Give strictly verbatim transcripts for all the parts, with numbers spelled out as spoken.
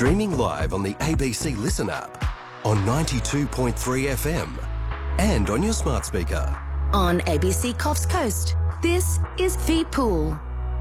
Streaming live on the A B C Listen app, on ninety-two point three F M, and on your smart speaker. On A B C Coffs Coast, this is V Pool.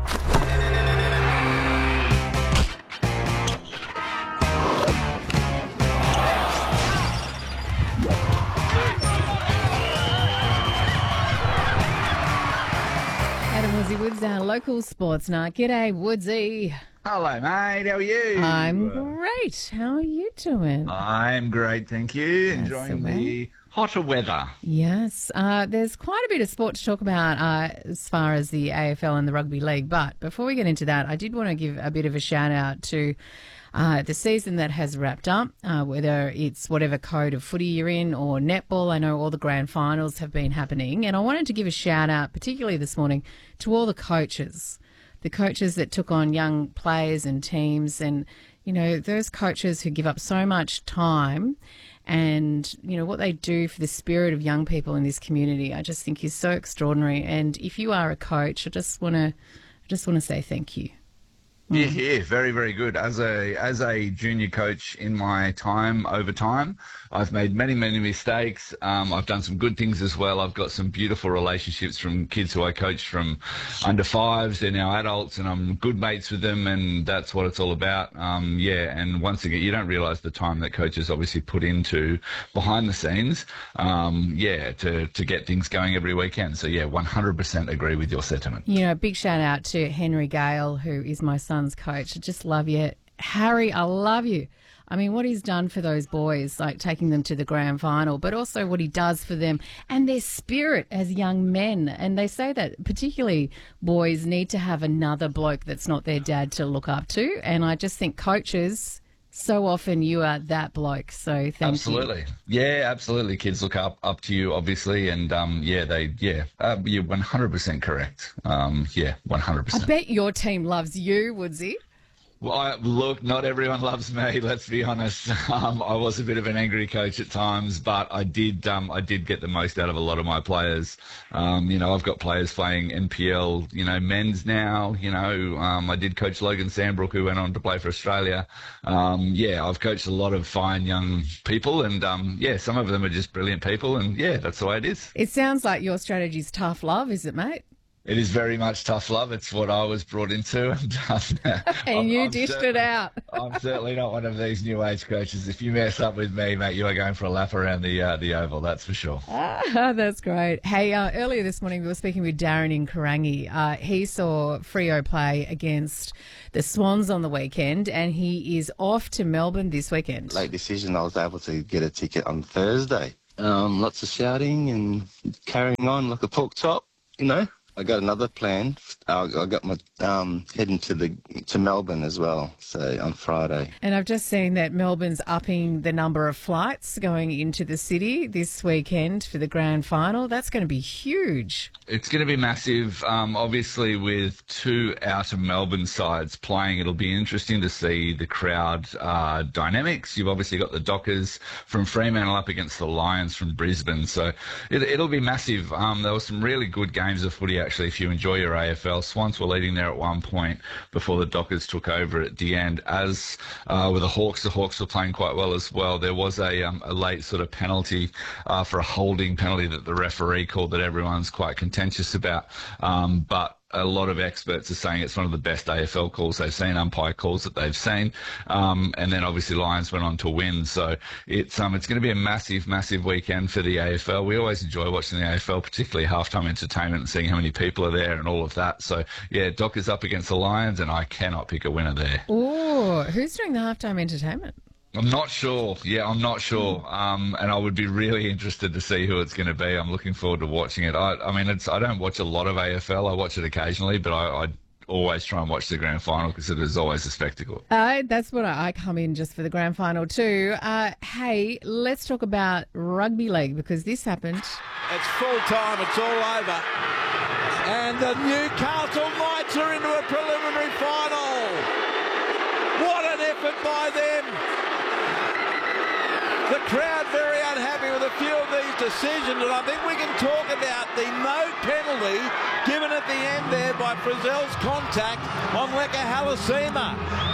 Adam Woodsy Woods, our local sports night. G'day, Woodsy. Hello, mate. How are you? I'm great. How are you doing? I'm great, thank you. That's Enjoying the way. the hotter weather. Yes, uh, there's quite a bit of sport to talk about uh, as far as the A F L and the Rugby League. But before we get into that, I did want to give a bit of a shout out to uh, the season that has wrapped up, uh, whether it's whatever code of footy you're in or netball. I know all the grand finals have been happening. And I wanted to give a shout out, particularly this morning, to all the coaches. The coaches that took on young players and teams, and, you know, those coaches who give up so much time and, you know, what they do for the spirit of young people in this community, I just think is so extraordinary. And if you are a coach, I just want to, I just want to say thank you. Yeah, yeah, very, very good. As a as a junior coach in my time, over time, I've made many, many mistakes. Um, I've done some good things as well. I've got some beautiful relationships from kids who I coached from under fives. They're now adults, and I'm good mates with them, and that's what it's all about. Um, yeah, and once again, you don't realise the time that coaches obviously put into behind the scenes, um, yeah, to, to get things going every weekend. So, yeah, one hundred percent agree with your sentiment. You know, big shout out to Henry Gale, who is my son's coach. I just love you. Harry, I love you. I mean, what he's done for those boys, like taking them to the grand final, but also what he does for them and their spirit as young men. And they say that particularly boys need to have another bloke that's not their dad to look up to. And I just think coaches, so often you are that bloke. So thank absolutely. you. Yeah, absolutely. Kids look up up to you, obviously. And, um, yeah, they, yeah, uh, you're one hundred percent correct. Um, yeah, one hundred percent. I bet your team loves you, Woodsy. Well, I, look, not everyone loves me. Let's be honest. Um, I was a bit of an angry coach at times, but I did, um, I did get the most out of a lot of my players. Um, you know, I've got players playing N P L, you know, men's now. You know, um, I did coach Logan Sandbrook, who went on to play for Australia. Um, yeah, I've coached a lot of fine young people, and um, yeah, some of them are just brilliant people, and yeah, that's the way it is. It sounds like your strategy's tough love, is it, mate? It is very much tough love. It's what I was brought into. And, um, and I'm, you I'm dished it out. I'm certainly not one of these new age coaches. If you mess up with me, mate, you are going for a lap around the uh, the oval, that's for sure. Ah, that's great. Hey, uh, earlier this morning we were speaking with Darren in Karangi. Uh, he saw Freo play against the Swans on the weekend, and he is off to Melbourne this weekend. Late decision, I was able to get a ticket on Thursday. Um, lots of shouting and carrying on like a pork chop, you know. I got another plan. I I got my um, heading to the to Melbourne as well, so on Friday. And I've just seen that Melbourne's upping the number of flights going into the city this weekend for the grand final. That's going to be huge. It's going to be massive. Um, obviously, with two out of Melbourne sides playing, it'll be interesting to see the crowd uh, dynamics. You've obviously got the Dockers from Fremantle up against the Lions from Brisbane, so it, it'll be massive. Um, there were some really good games of footy, actually, if you enjoy your A F L. Swans were leading there at one point before the Dockers took over at the end. As uh, with the Hawks, the Hawks were playing quite well as well. There was a, um, a late sort of penalty uh, for a holding penalty that the referee called that everyone's quite contentious about. Um, but a lot of experts are saying it's one of the best A F L calls they've seen, umpire calls that they've seen. Um, and then obviously Lions went on to win. So it's um, it's going to be a massive, massive weekend for the A F L. We always enjoy watching the A F L, particularly halftime entertainment and seeing how many people are there and all of that. So, yeah, Dockers up against the Lions, and I cannot pick a winner there. Oh, who's doing the halftime entertainment? I'm not sure. Yeah, I'm not sure. Um, and I would be really interested to see who it's going to be. I'm looking forward to watching it. I, I mean, it's I don't watch a lot of A F L. I watch it occasionally, but I, I always try and watch the grand final because it is always a spectacle. Uh, that's what I, I come in just for the grand final too. Uh, hey, let's talk about rugby league because this happened. It's full time. It's all over. And the Newcastle Knights are into a preliminary final. What an effort by them. The crowd very unhappy with a few of these decisions, and I think we can talk about the no penalty given at the end there by Frizzell's contact on Leka Halasima. But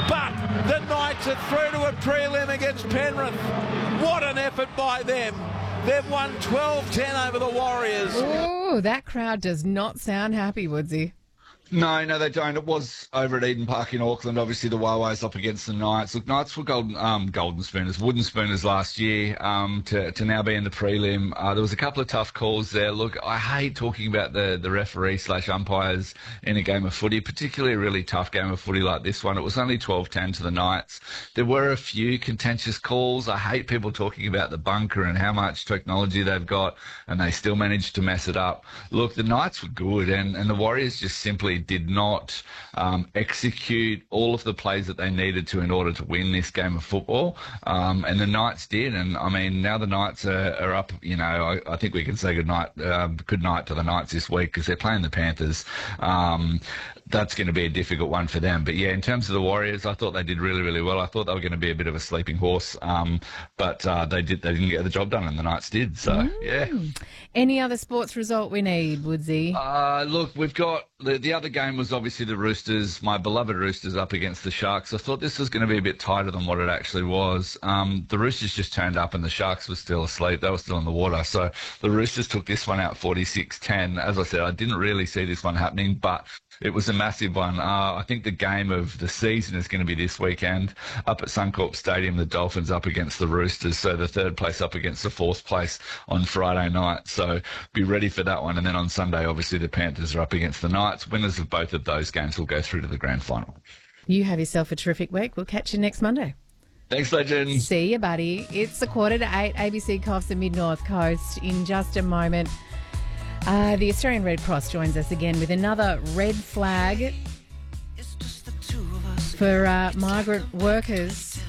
The Knights are through to a prelim against Penrith. What an effort by them. They've won twelve ten over the Warriors. Oh, that crowd does not sound happy, Woodsy. No, no, they don't. It was over at Eden Park in Auckland. Obviously, the Waways up against the Knights. Look, Knights were golden, um, golden spooners, wooden spooners last year um, to, to now be in the prelim. Uh, there was a couple of tough calls there. Look, I hate talking about the, the referee slash umpires in a game of footy, particularly a really tough game of footy like this one. It was only twelve ten to the Knights. There were a few contentious calls. I hate people talking about the bunker and how much technology they've got, and they still managed to mess it up. Look, the Knights were good, and, and the Warriors just simply did not um, execute all of the plays that they needed to in order to win this game of football. Um, and the Knights did. And, I mean, now the Knights are, are up, you know, I, I think we can say good night, uh, good night to the Knights this week because they're playing the Panthers. Um, that's going to be a difficult one for them. But, yeah, in terms of the Warriors, I thought they did really, really well. I thought they were going to be a bit of a sleeping horse. Um, but uh, they did. They didn't get the job done, and the Knights did. So, mm. yeah. Any other sports result we need, Woodsy? Uh, look, we've got the, the other game was obviously the Roosters, my beloved Roosters up against the Sharks. I thought this was going to be a bit tighter than what it actually was. Um, the Roosters just turned up and the Sharks were still asleep. They were still in the water. So the Roosters took this one out forty-six ten. As I said, I didn't really see this one happening, but it was a massive one. Uh, I think the game of the season is going to be this weekend up at Suncorp Stadium. The Dolphins up against the Roosters. So the third place up against the fourth place on Friday night. So be ready for that one. And then on Sunday, obviously, the Panthers are up against the Knights. Winners of both of those games will go through to the grand final. You have yourself a terrific week. We'll catch you next Monday. Thanks, legend. See you, buddy. It's a quarter to eight. A B C Coffs, the Mid-North Coast. In just a moment, uh, the Australian Red Cross joins us again with another red flag for uh, migrant workers